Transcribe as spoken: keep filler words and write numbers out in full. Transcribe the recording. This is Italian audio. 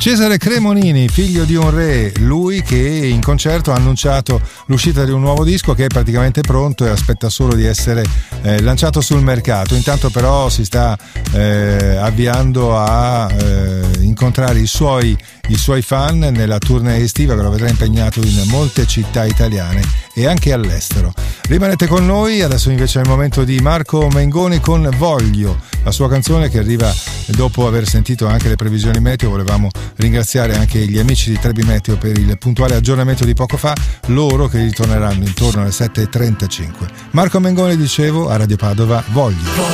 Cesare Cremonini, figlio di un re, lui che in concerto ha annunciato l'uscita di un nuovo disco che è praticamente pronto e aspetta solo di essere eh, lanciato sul mercato. Intanto però si sta eh, avviando a eh, incontrare i suoi, i suoi fan nella tournée estiva che lo vedrà impegnato in molte città italiane e anche all'estero. Rimanete con noi, adesso invece è il momento di Marco Mengoni con Voglio, la sua canzone che arriva dopo aver sentito anche le previsioni meteo. Volevamo ringraziare anche gli amici di Trebi Meteo per il puntuale aggiornamento di poco fa, loro che ritorneranno intorno alle sette e trentacinque. Marco Mengoni, dicevo, a Radio Padova, Voglio.